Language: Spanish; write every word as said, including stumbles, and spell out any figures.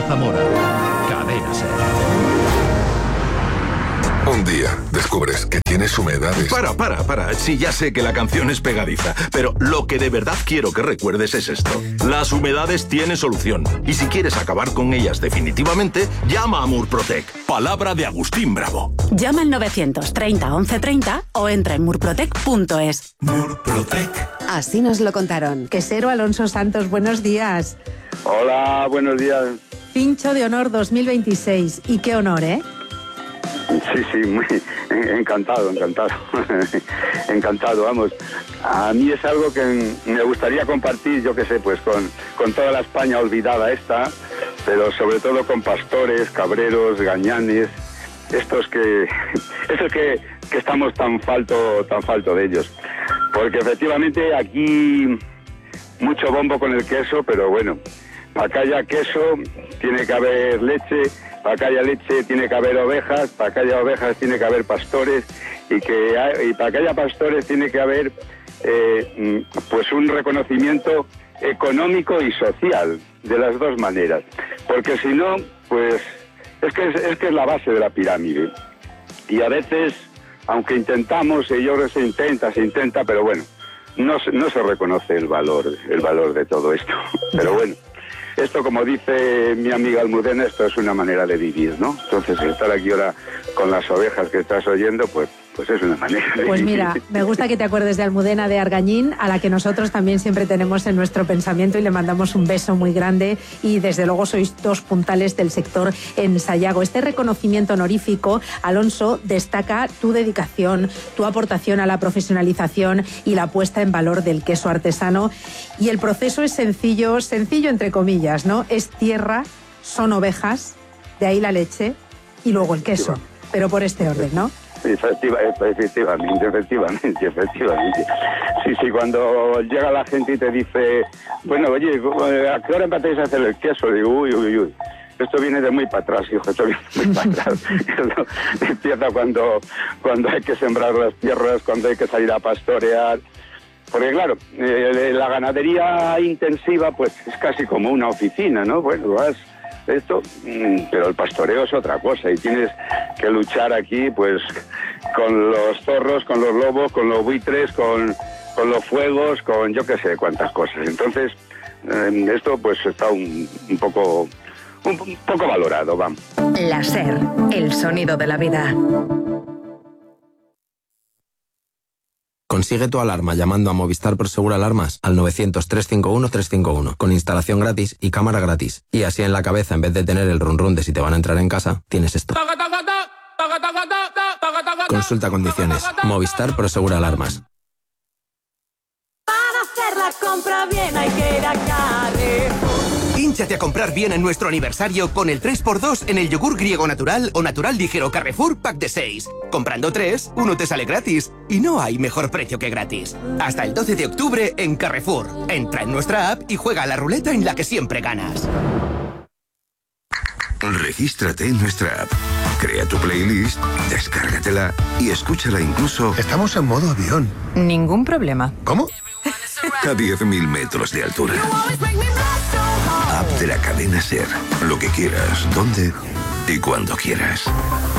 Zamora. Cadena SER. Un día descubres que tienes humedades. Para, para, para. Sí, ya sé que la canción es pegadiza, pero lo que de verdad quiero que recuerdes es esto. Las humedades tienen solución. Y si quieres acabar con ellas definitivamente, llama a Murprotec. Palabra de Agustín Bravo. Llama al novecientos treinta once treinta o entra en murprotec punto es. Murprotec. Así nos lo contaron. Quesero Alonso Santos, buenos días. Hola, buenos días. Pincho de honor dos mil veintiséis. Y qué honor, ¿eh? Sí, sí, muy encantado, encantado. Encantado, vamos. A mí es algo que me gustaría compartir, yo qué sé, pues con, con toda la España olvidada esta, pero sobre todo con pastores, cabreros, gañanes, estos que, estos que, que estamos tan falto, tan falto de ellos. Porque efectivamente aquí mucho bombo con el queso, pero bueno, para que haya queso tiene que haber leche. Para que haya leche tiene que haber ovejas, para que haya ovejas tiene que haber pastores y, que, y para que haya pastores tiene que haber eh, pues un reconocimiento económico y social, de las dos maneras. Porque si no, pues es que es, es que es la base de la pirámide. Y a veces, aunque intentamos, y yo creo que se intenta, se intenta, pero bueno, no, no se reconoce el valor, el valor de todo esto. Pero bueno. Esto, como dice mi amiga Almudena, esto es una manera de vivir, ¿no? Entonces, estar aquí ahora con las ovejas que estás oyendo, pues, pues es una manera de Pues vivir. mira, me gusta que te acuerdes de Almudena de Argañín, a la que nosotros también siempre tenemos en nuestro pensamiento y le mandamos un beso muy grande y desde luego sois dos puntales del sector en Sayago. Este reconocimiento honorífico, Alonso, destaca tu dedicación, tu aportación a la profesionalización y la puesta en valor del queso artesano, y el proceso es sencillo, sencillo entre comillas, ¿no? Es tierra, son ovejas, de ahí la leche y luego el queso, pero por este orden, ¿no? Efectiva, efectivamente, efectivamente, efectivamente. Sí, sí, cuando llega la gente y te dice, bueno, oye, ¿a qué hora empezáis a hacer el queso? Digo, uy, uy, uy. Esto viene de muy para atrás, hijo, esto viene muy para atrás. Empieza cuando, cuando hay que sembrar las tierras, cuando hay que salir a pastorear. Porque claro, eh, la ganadería intensiva pues es casi como una oficina, ¿no? Bueno, vas esto, pero el pastoreo es otra cosa y tienes que luchar aquí pues con los zorros, con los lobos, con los buitres, con, con los fuegos, con yo qué sé cuántas cosas. Entonces, eh, esto pues está un, un poco un, un poco valorado, vamos. La SER, el sonido de la vida. Consigue tu alarma llamando a Movistar Prosegur Alarmas al novecientos, trescientos cincuenta y uno, trescientos cincuenta y uno, con instalación gratis y cámara gratis. Y así en la cabeza, en vez de tener el run run de si te van a entrar en casa, tienes esto. Consulta condiciones. Movistar Prosegur Alarmas. Para hacer la compra bien hay que ir a Carrefour. Hínchate a comprar bien en nuestro aniversario con el tres por dos en el yogur griego natural o natural ligero Carrefour Pack de seis. Comprando tres, uno te sale gratis. Y no hay mejor precio que gratis. Hasta el doce de octubre en Carrefour. Entra en nuestra app y juega a la ruleta en la que siempre ganas. Regístrate en nuestra app. Crea tu playlist, descárgatela y escúchala incluso... Estamos en modo avión. Ningún problema. ¿Cómo? A diez mil metros de altura. App de la cadena SER. Lo que quieras, dónde y cuando quieras.